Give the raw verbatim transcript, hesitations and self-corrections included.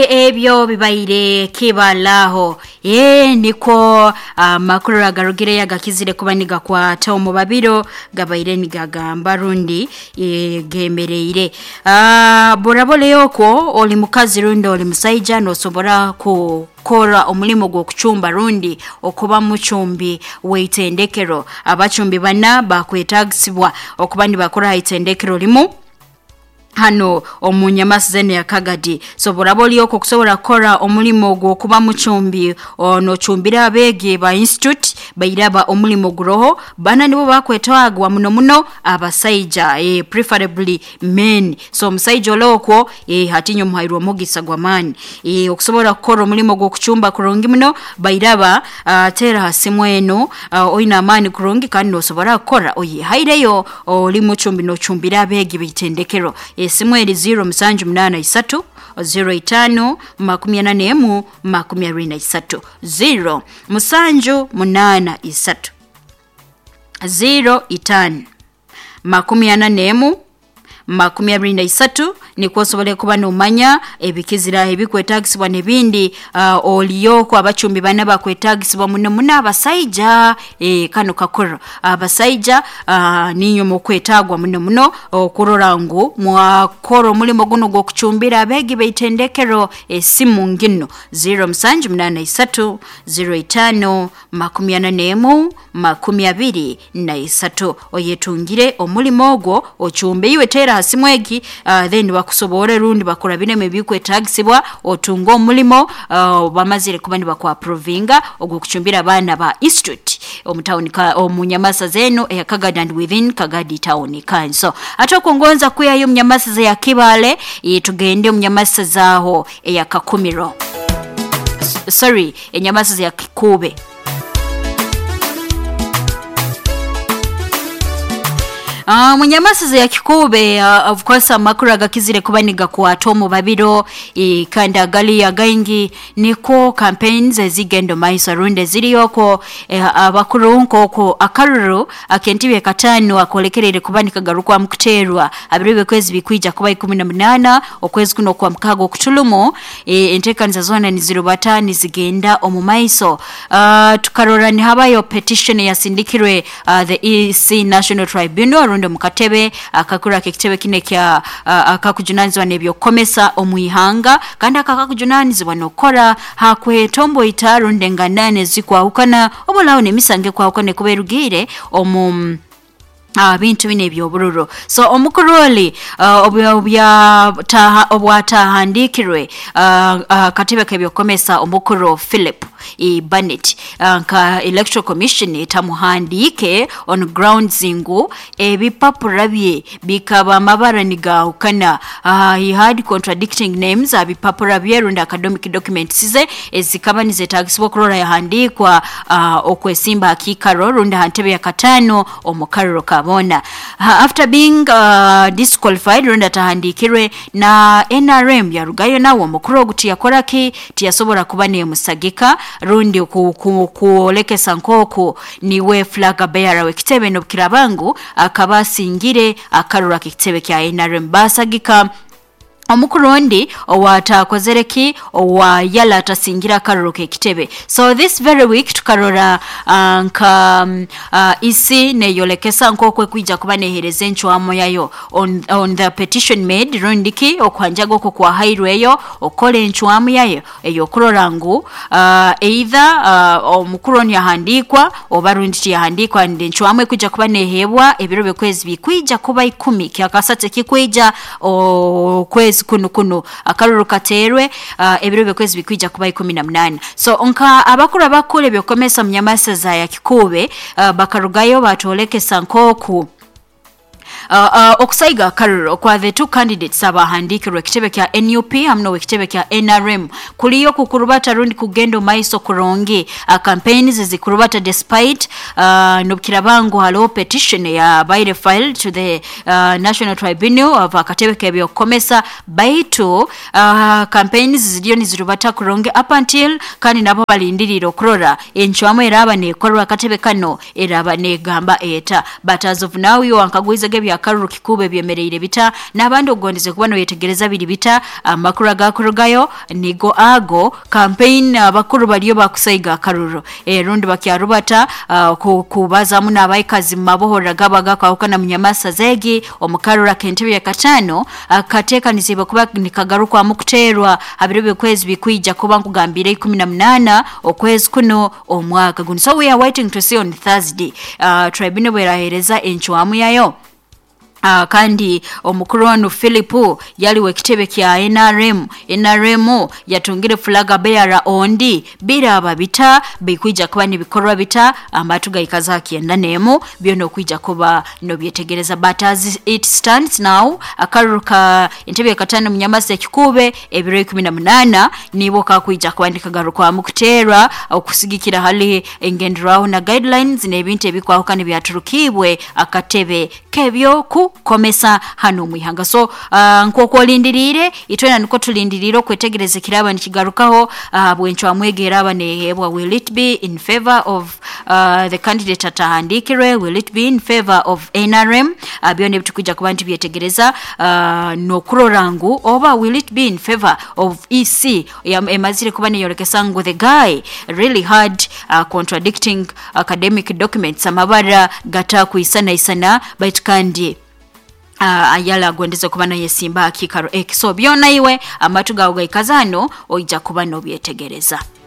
ebyo bibaire kibalaho ye niko amakuru agarugire yagakizire kubaniga kwa tawo mu babiro gabaire nigagamba rundi e, gemereire ah borabole yoko oli mukazi rundi oli musaija no sobora ku kora omulimo gwo kuchumba rundi okuba muchumbi weitendekero abachumbi bana bakwetagisibwa okuba ndi bakora itendekero limu hano omunyamasi zene ya Kagadi so boraboli yoko kusobora kora omulimo gwo kuba muchumbi ono chumbira abege ba institute bayiraba omulimo guroho bana nibo bakwetwagwa muno muno abasaija eh preferably men so musaija loko eh hatinyo muhairwa mugisa gwamani eh okusobora kora omulimo gwo kuchumba kurongi muno bayiraba uh, tera hasimweno uh, oina amani kurongi kandi osobora kora oyi haireyo oli muchumbi no chumbira abege bitendekero Simweli zero msanju mnana isatu zero itano makumia nane emu makumia rina isatu zero msanju mnana isatu zero itano makumia nane emu makumia rina isatu ni kusobole kuba nomanya ebikizira ebikwetagisibwa nebindi uh, oliyoko abachumbi bana bakwetagisibwa muno muno abasaija e kano kakoro abasaija uh, ninyo mokwetagwa muno muno okurorangu mwakoro mulimo guno gwo kuchumbira abegi beitendekero esimu ngino zero msanju mnana isatu zero itano makumia nane emu makumia abiri na isatu oyetungire omulimo ogwo ochumbe iwe tera hasimwegi uh, then bakusobore rundi bakora bineme bikwetagisibwa otungo omulimo uh, bamazire kubani bakwa approvinga ogwo kuchumbira abana ba institute omutawuni ka omunyamasa zeno ya Kagadi and within Kagadi town kanso atokongonza kuya yo munyamasa za ya Kibale yetugende omunyamasa zaho ya Kakumiro S- sorry enyamasa za ya Kikube Ah uh, munyamasize ya Kikube uh, of course amakuru agakizire kubaniga kwa tomu babiro e, kanda gali ya gaingi niko campaigns ezigendo maisa runde ziriyoko e, abakurunko ko akaruru akentiwe katano akolekerere kubanika garukwa mkuterwa abiribe kwezi bikwija kuba kumi na munana okwezi kuno kwa mkago kutulumo e, entekanza zona ni zero batani zigenda omumaiso uh, tukarora ni habayo petition ya sindikirwe uh, the E C National Tribunal rundo mukatebe akakura kekitebe kine kya uh, akakujunanizwa nebyo komesa omuyihanga kandi akakujunanizwa nokora hakwe tombo itaru ndenganane zikwa ukana obolawo ne misange kwa ukane kuberugire omu Ah bintu bine byobururo so omukuroli uh, obya obya ta obwata handikirwe uh, uh, katiba kebyo komesa omukuro Philip e Bennett uh, ka electoral commission etamuhandike on ground zingu ebipapura bye bikaba mabara niga ukana uh, he had contradicting names abipapura bye runda academic documents ze ezikaba nizetagisibwa kurora yahandikwa uh, okwesimba akikaro runda hantebe ya katano omukarro kabona uh, after being uh, disqualified runda tahandikirwe na N R M ya rugayo nawo mukuro guti yakoraki tiyasobora kubane musagika rundi ku ku kuolekesa nkoko niwe flag bearer wekitebe no kirabangu akabasingire akarura kitebe kya N R M basagika omukurondi owata kozereki owa yala tasingira karoke kitebe so this very week tukarora anka um, uh, isi ne yolekesa nkokwe kwija kubane hereze nchwamo yayo on, on the petition made rondiki okwanjago ko kwa highway okole nchwamo yayo eyo kurorangu uh, either uh, omukuroni yahandikwa obarundi yahandikwa ndi nchwamo kwija kubane hebwa ebiro bekwezi bikwija kuba ikumi kyakasate kikwija o kwezi kuno kuno akaruru katerwe uh, ebiro bekwezi bikwija kuba kumi na munana so onka abakura bakule byokomesa munyamasa za ya Kikube uh, bakarugayo batolekesa nkoku Uh, uh, okusaiga karuro kwa the two candidates abahandikirwe kitebe kya N U P hamno kitebe kya N R M kuliyo kukurubata rundi kugendo maiso kurongi uh, campaigns zikurubata despite uh, nubkirabangu halo petition ya baile file to the uh, National Tribunal of uh, katebe kebyo komesa baitu uh, campaigns zidiyo nizirubata kurongi up until kani nabo balindiriro kurora enchwamo eraba ne korwa katebe kano eraba ne gamba eta but as of now yo ankagwiza bya karuru kikube byemereire bita nabandi ogondeze kubano yetegereza biri bita amakuru agakurugayo nigo ago campaign abakuru baliyo bakusaiga karuru e rundi bakyarubata uh, kubaza muna abayikazi mabohora gabaga kwakana munyamasa zegi omukarura kentebe ya katano akateka niziba kuba nikagaruka mukuterwa abirebe kwezi bikwija kuba nkugambire kumi na munana okwezi kuno omwaka guno. So we are waiting to see on Thursday uh, tribunal bwerahereza enchwamu yayo. Uh, kandi omukuru wano Philipu yali wekitebe kya N R M N R M yatungire flaga bearer ondi bira ababita bikwija kuba nibikorwa bita amatu gaikaza kienda nemo byono kwija kuba no byetegereza but as it stands now akaruka entebe katano munyamase kikube ebiro kumi na munana nibo kakwija kwandika garuka mukuterwa okusigikira hali engendrawo na guidelines nebintu ebikwaho kandi byaturukibwe akatebe kebyo ku komesa hano mwihanga. So uh, nkoko lindirire itwena niko tulindirire okwetegereza kiraba nikigarukaho uh, bwencho amwegera abanehebwa will it be in favor of uh, the candidate atahandikire, will it be in favor of N R M uh, byone bitukujja kubantu byetegereza uh, no kurorangu oba will it be in favor of E C emazire kuba neyorekesa ngo the guy really had uh, contradicting academic documents amabara gata kuisana isana but kandi Uh, ayala agwendeze kuba na yesimba akikaro ekiso byona iwe amatu gawo gaikazano oija kuba no byetegereza.